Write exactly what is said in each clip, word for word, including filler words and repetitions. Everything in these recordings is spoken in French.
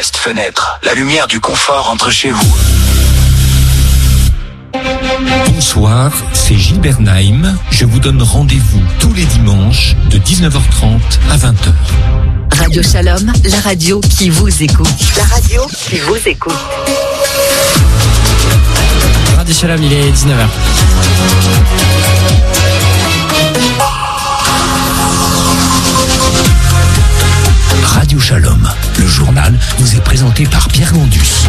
Test fenêtre. La lumière du confort entre chez vous. Bonsoir, c'est Gilles Bernheim. Je vous donne rendez-vous tous les dimanches de dix-neuf heures trente à vingt heures. Radio Shalom, la radio qui vous écoute. La radio qui vous écoute. Radio Shalom, il est dix-neuf heures. Radio Shalom, le journal vous est présenté par Pierre Gandus.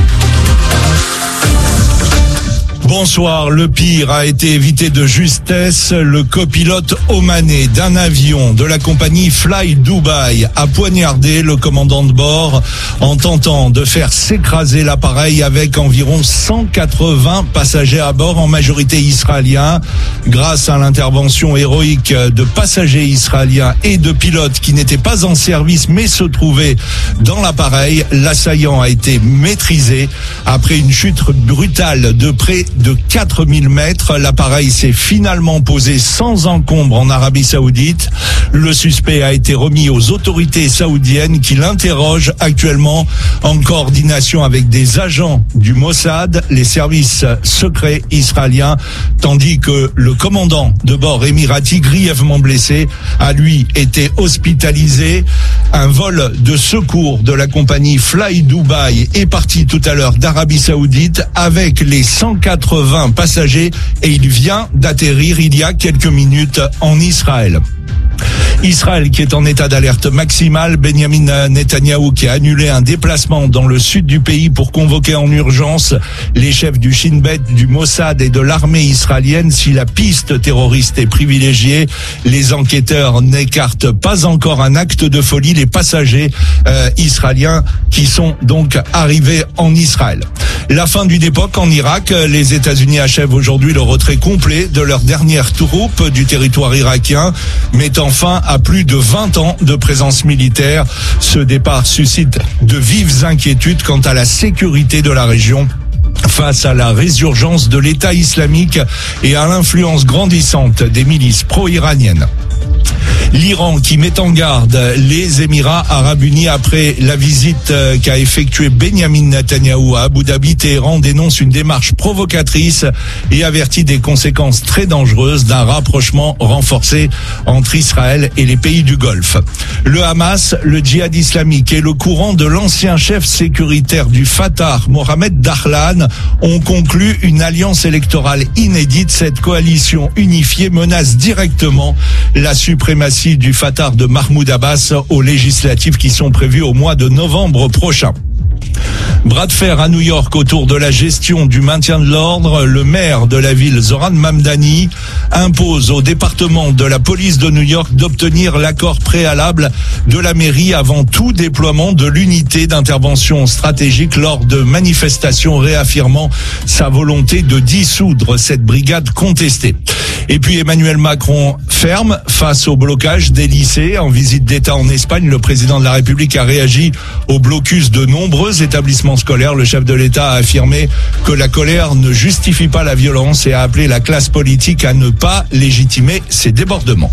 Bonsoir, le pire a été évité de justesse. Le copilote omanais d'un avion de la compagnie Fly Dubai a poignardé le commandant de bord en tentant de faire s'écraser l'appareil avec environ cent quatre-vingts passagers à bord, en majorité israéliens. Grâce à l'intervention héroïque de passagers israéliens et de pilotes qui n'étaient pas en service mais se trouvaient dans l'appareil, l'assaillant a été maîtrisé. Après une chute brutale de près de quatre mille mètres, l'appareil s'est finalement posé sans encombre en Arabie Saoudite. Le suspect a été remis aux autorités saoudiennes qui l'interrogent actuellement en coordination avec des agents du Mossad, les services secrets israéliens, tandis que le commandant de bord émirati, grièvement blessé, a lui été hospitalisé. Un vol de secours de la compagnie Fly Dubai est parti tout à l'heure d'Arabie Saoudite avec les cent quatre-vingts passagers et il vient d'atterrir il y a quelques minutes en Israël. Israël qui est en état d'alerte maximale. Benjamin Netanyahou qui a annulé un déplacement dans le sud du pays pour convoquer en urgence les chefs du Shin Bet, du Mossad et de l'armée israélienne. Si la piste terroriste est privilégiée, les enquêteurs n'écartent pas encore un acte de folie. Les passagers euh, israéliens qui sont donc arrivés en Israël. La fin d'une époque en Irak. Les États-Unis achèvent aujourd'hui le retrait complet de leurs dernières troupes du territoire irakien, mettant fin à plus de vingt ans de présence militaire. Ce départ suscite de vives inquiétudes quant à la sécurité de la région face à la résurgence de l'État islamique et à l'influence grandissante des milices pro-iraniennes. L'Iran qui met en garde les Émirats arabes unis après la visite qu'a effectuée Benjamin Netanyahou à Abu Dhabi. Téhéran dénonce une démarche provocatrice et avertit des conséquences très dangereuses d'un rapprochement renforcé entre Israël et les pays du Golfe. Le Hamas, le djihad islamique et le courant de l'ancien chef sécuritaire du Fatah, Mohamed Dahlan, ont conclu une alliance électorale inédite. Cette coalition unifiée menace directement la suprématie du Fatah de Mahmoud Abbas aux législatives qui sont prévues au mois de novembre prochain. Bras de fer à New York autour de la gestion du maintien de l'ordre. Le maire de la ville, Zoran Mamdani, impose au département de la police de New York d'obtenir l'accord préalable de la mairie avant tout déploiement de l'unité d'intervention stratégique lors de manifestations, réaffirmant sa volonté de dissoudre cette brigade contestée. Et puis Emmanuel Macron ferme face au blocage des lycées. En visite d'État en Espagne, le président de la République a réagi au blocus de nombreux établissements scolaires. Le chef de l'État a affirmé que la colère ne justifie pas la violence et a appelé la classe politique à ne pas légitimer ces débordements.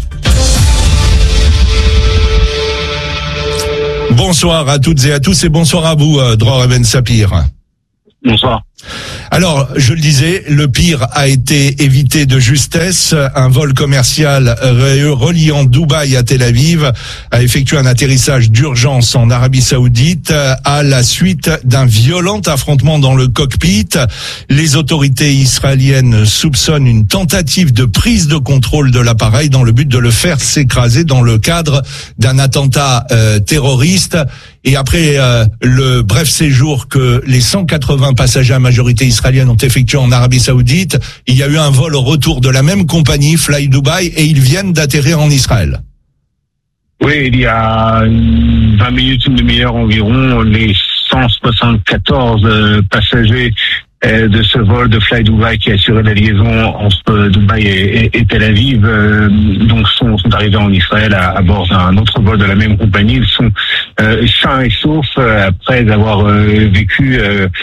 Bonsoir à toutes et à tous et bonsoir à vous, Dror Ben Sapir. Bonsoir. Alors, je le disais, le pire a été évité de justesse. Un vol commercial reliant Dubaï à Tel Aviv a effectué un atterrissage d'urgence en Arabie Saoudite à la suite d'un violent affrontement dans le cockpit. Les autorités israéliennes soupçonnent une tentative de prise de contrôle de l'appareil dans le but de le faire s'écraser dans le cadre d'un attentat euh, terroriste. Et après euh, le bref séjour que les cent quatre-vingts passagers à majorité israélienne ont effectué en Arabie Saoudite, il y a eu un vol au retour de la même compagnie, Fly Dubai, et ils viennent d'atterrir en Israël. Oui, il y a vingt minutes, une demi-heure environ, les cent soixante-quatorze euh, passagers euh, de ce vol de Fly Dubai qui assurait la liaison entre Dubaï et, et, et Tel Aviv, euh, donc sont, sont arrivés en Israël à, à bord d'un autre vol de la même compagnie. Ils sont euh, sains et saufs euh, après avoir euh, vécu euh,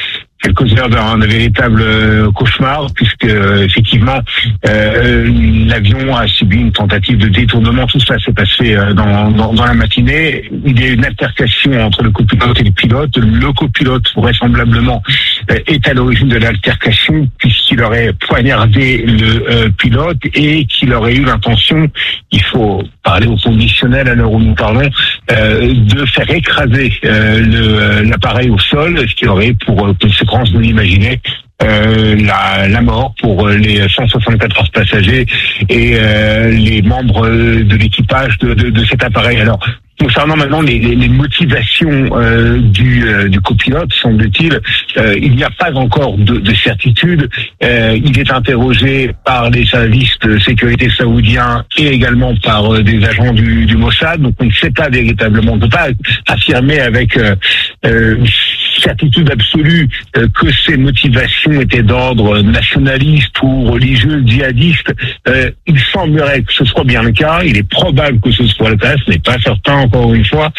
quelques heures d'un véritable cauchemar, puisque effectivement euh, l'avion a subi une tentative de détournement. Tout ça s'est passé dans, dans, dans la matinée. Il y a eu une altercation entre le copilote et le pilote. Le copilote, vraisemblablement, est à l'origine de l'altercation, puisqu'il aurait poignardé le euh, pilote et qu'il aurait eu l'intention, il faut parler au conditionnel à l'heure où nous parlons, euh, de faire écraser euh, le, l'appareil au sol, ce qui aurait pour euh, conséquence, vous l'imaginez, Euh, la, la mort pour les cent soixante-quatorze passagers et euh, les membres de l'équipage de, de, de cet appareil. Alors, concernant maintenant les, les, les motivations euh, du, euh, du copilote, semble-t-il, euh, il n'y a pas encore de, de certitude. Euh, il est interrogé par les services de sécurité saoudiens et également par euh, des agents du, du Mossad. Donc on ne sait pas véritablement, on ne peut pas affirmer avec euh, euh, certitude absolue euh, que ces motivations étaient d'ordre nationaliste ou religieux, djihadiste. Euh, il semblerait que ce soit bien le cas. Il est probable que ce soit le cas. Ce n'est pas certain, encore une fois.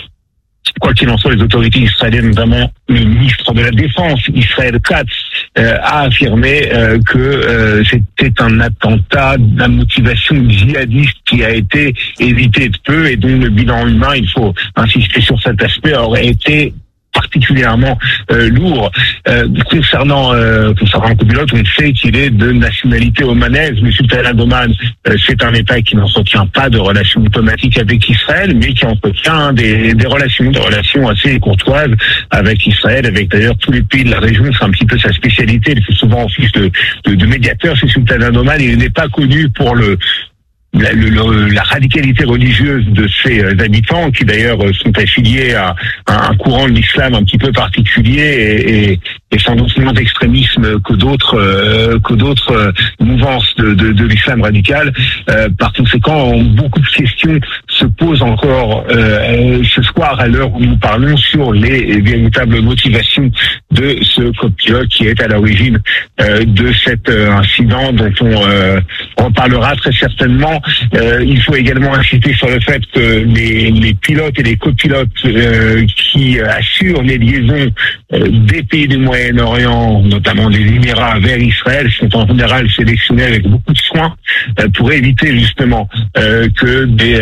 Quoi qu'il en soit, les autorités israéliennes, notamment le ministre de la Défense, Israël Katz, euh, a affirmé euh, que euh, c'était un attentat à motivation djihadiste qui a été évité de peu et dont le bilan humain, il faut insister sur cet aspect, aurait été particulièrement euh, lourd. Euh, concernant euh, concernant le copilote, on sait qu'il est de nationalité omanaise. Le sultanat d'Oman, euh, c'est un État qui n'entretient pas de relations diplomatiques avec Israël, mais qui entretient des, des relations, des relations assez courtoises avec Israël, avec d'ailleurs tous les pays de la région. C'est un petit peu sa spécialité. Il fait souvent office de, de, de médiateur. Ce sultanat d'Oman, il n'est pas connu pour le La, le, la radicalité religieuse de ses habitants, qui d'ailleurs sont affiliés à, à un courant de l'islam un petit peu particulier et, et, et sans doute moins d'extrémisme que d'autres euh, que d'autres euh, mouvances de, de, de l'islam radical. Euh, par conséquent, beaucoup de questions se posent encore euh, ce soir à l'heure où nous parlons sur les véritables motivations de ce copilote qui est à l'origine euh, de cet euh, incident dont on euh, reparlera très certainement. Euh, il faut également insister sur le fait que les, les pilotes et les copilotes euh, qui assurent les liaisons euh, des pays du Moyen-Orient, notamment des Émirats vers Israël, sont en général sélectionnés avec beaucoup de soin euh, pour éviter justement euh, que des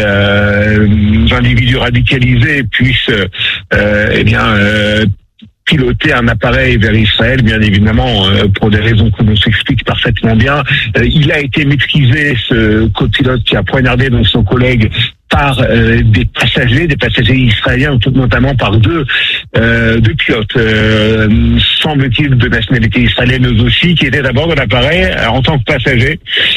euh, individus radicalisés puissent euh, eh bien euh, piloter un appareil vers Israël, bien évidemment, euh, pour des raisons que l'on s'explique parfaitement bien. Euh, il a été maîtrisé, ce copilote qui a poignardé donc son collègue, par euh, des passagers, des passagers israéliens, notamment par deux, euh, deux pilotes, euh, semble-t-il de nationalité israélienne aussi, qui étaient à bord de l'appareil en tant que passagers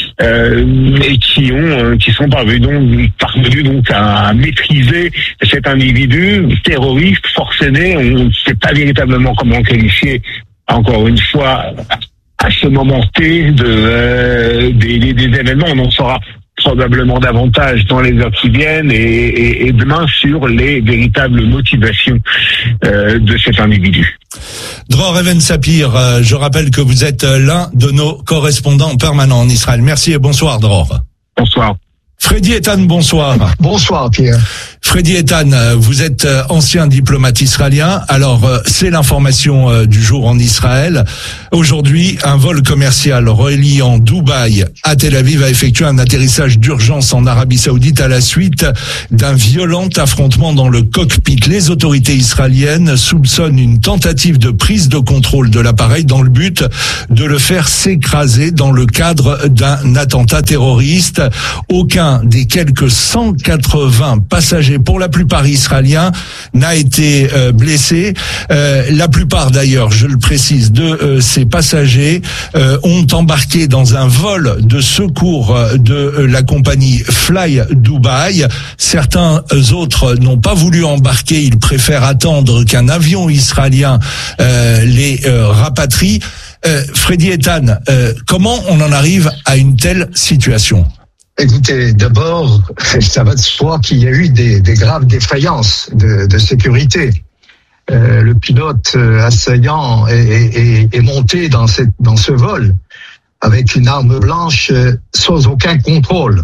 euh, et qui ont, euh, qui sont parvenus donc, parvenus donc à maîtriser cet individu terroriste, forcené. On ne sait pas véritablement comment le qualifier. Encore une fois, à ce moment T de euh, des, des, des événements, on en saura probablement davantage dans les heures qui viennent et, et, et demain sur les véritables motivations euh, de cet individu. Dror Even Sapir, euh, je rappelle que vous êtes l'un de nos correspondants permanents en Israël. Merci et bonsoir Dror. Bonsoir. Freddy Etan, bonsoir. Bonsoir Pierre. Freddy Etan, vous êtes ancien diplomate israélien. Alors, c'est l'information du jour en Israël. Aujourd'hui, un vol commercial reliant Dubaï à Tel Aviv a effectué un atterrissage d'urgence en Arabie Saoudite à la suite d'un violent affrontement dans le cockpit. Les autorités israéliennes soupçonnent une tentative de prise de contrôle de l'appareil dans le but de le faire s'écraser dans le cadre d'un attentat terroriste. Aucun des quelques cent quatre-vingts passagers, pour la plupart israéliens, n'a été euh, blessé. Euh, la plupart d'ailleurs, je le précise, de euh, ces passagers euh, ont embarqué dans un vol de secours de euh, la compagnie Fly Dubai. Certains autres n'ont pas voulu embarquer, ils préfèrent attendre qu'un avion israélien euh, les euh, rapatrie. Euh, Freddy Etan, euh, comment on en arrive à une telle situation ? Écoutez, d'abord, ça va de soi qu'il y a eu des, des graves défaillances de, de sécurité. Euh, le pilote euh, assaillant est, est, est monté dans, cette, dans ce vol avec une arme blanche euh, sans aucun contrôle.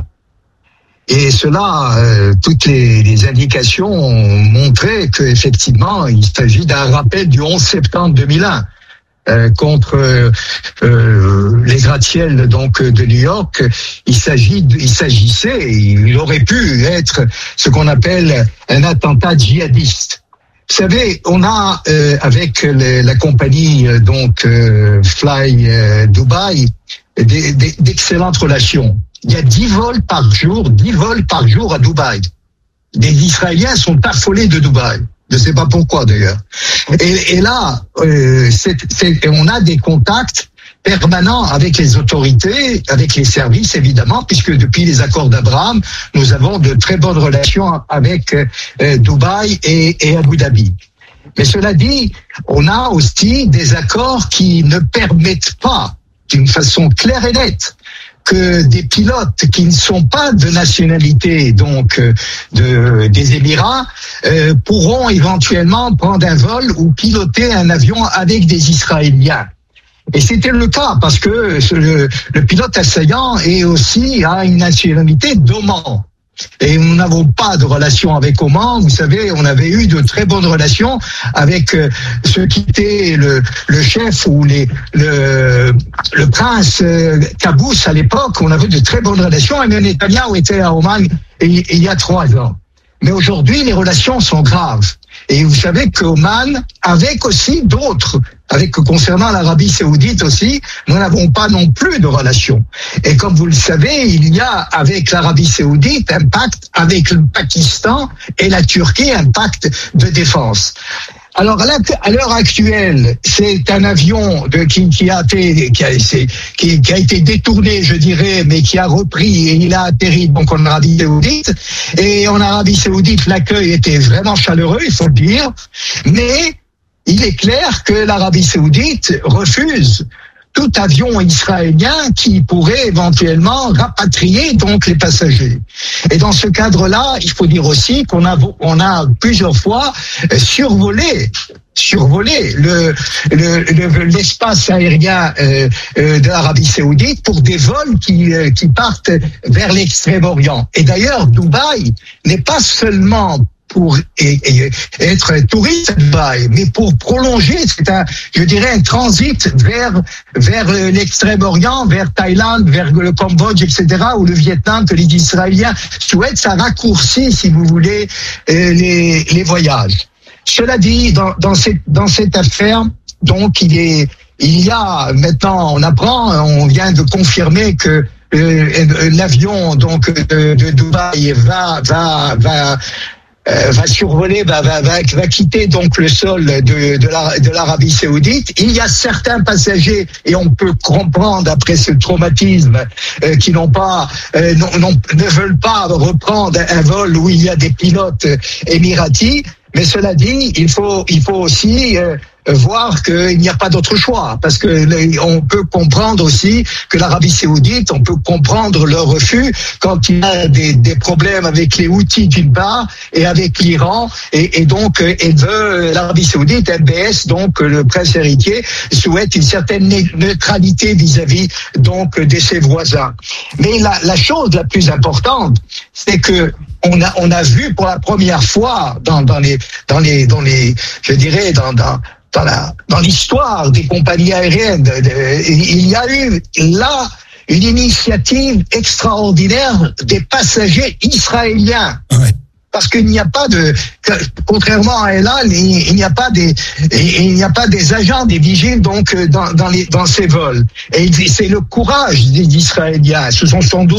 Et cela, euh, toutes les, les indications ont montré qu'effectivement, il s'agit d'un rappel du onze septembre deux mille un. euh, contre euh, euh, les gratte-ciel donc de New York. Il s'agit, il s'agissait, il aurait pu être ce qu'on appelle un attentat djihadiste. Vous savez, on a euh, avec les, la compagnie euh, donc euh, Fly euh, Dubai des, des, d'excellentes relations. Il y a dix vols par jour, dix vols par jour à Dubaï. Les Israéliens sont affolés de Dubaï. Je ne sais pas pourquoi d'ailleurs. Et, et là, euh, c'est, c'est, on a des contacts permanents avec les autorités, avec les services évidemment, puisque depuis les accords d'Abraham, nous avons de très bonnes relations avec euh, Dubaï et, et Abu Dhabi. Mais cela dit, on a aussi des accords qui ne permettent pas, d'une façon claire et nette, que des pilotes qui ne sont pas de nationalité donc de des Émirats euh, pourront éventuellement prendre un vol ou piloter un avion avec des Israéliens. Et c'était le cas parce que ce, le, le pilote assaillant est aussi à une nationalité d'Oman. Et nous n'avons pas de relation avec Oman. Vous savez, on avait eu de très bonnes relations avec euh, ceux qui étaient le, le chef ou les, le, le prince euh, Qaboos à l'époque. On avait de très bonnes relations. Et même Netanyahu était à Oman il, il y a trois ans. Mais aujourd'hui, les relations sont graves. Et vous savez qu'Oman, avec aussi d'autres, avec concernant l'Arabie Saoudite aussi, nous n'avons pas non plus de relations. Et comme vous le savez, il y a avec l'Arabie Saoudite un pacte avec le Pakistan et la Turquie, un pacte de défense. Alors à l'heure actuelle, c'est un avion de, qui, qui, a été, qui, a, qui, qui a été détourné, je dirais, mais qui a repris et il a atterri donc en Arabie Saoudite. Et en Arabie Saoudite, l'accueil était vraiment chaleureux, il faut le dire. Mais il est clair que l'Arabie Saoudite refuse tout avion israélien qui pourrait éventuellement rapatrier donc les passagers. Et dans ce cadre-là, il faut dire aussi qu'on a on a plusieurs fois survolé survolé le, le, le l'espace aérien euh, euh, de l'Arabie Saoudite pour des vols qui euh, qui partent vers l'Extrême-Orient. Et d'ailleurs, Dubaï n'est pas seulement pour et, et être touriste à Dubaï, mais pour prolonger, c'est un, je dirais, un transit vers vers l'extrême-orient, vers Thaïlande, vers le Cambodge, et cetera, ou le Vietnam que les Israéliens souhaitent. Ça raccourcit, si vous voulez, les les voyages. Cela dit, dans dans cette dans cette affaire, donc il est il y a maintenant, on apprend, on vient de confirmer que euh, l'avion donc de, de Dubaï va va va Euh, va survoler, va, va, va, va quitter donc le sol de, de, la, de l'Arabie Saoudite. Il y a certains passagers, et on peut comprendre après ce traumatisme, euh, qui n'ont pas, euh, non, non, ne veulent pas reprendre un vol où il y a des pilotes émiratis. Mais cela dit, il faut, il faut aussi euh, voir qu'il n'y a pas d'autre choix, parce que les, on peut comprendre aussi que l'Arabie Saoudite, on peut comprendre leur refus quand il y a des, des problèmes avec les Houthis d'une part et avec l'Iran, et, et donc et veut l'Arabie Saoudite, M B S, donc le prince héritier, souhaite une certaine neutralité vis-à-vis donc de ses voisins. Mais la, la chose la plus importante, c'est que on a on a vu pour la première fois dans dans les dans les dans les je dirais dans dans dans la dans l'histoire des compagnies aériennes, de, de, il y a eu là une initiative extraordinaire des passagers israéliens. Ouais. Parce qu'il n'y a pas de, contrairement à El Al, il n'y a pas des, il n'y a pas des agents, des vigiles donc dans dans les dans ces vols. Et c'est le courage des Israéliens. Ce sont sans doute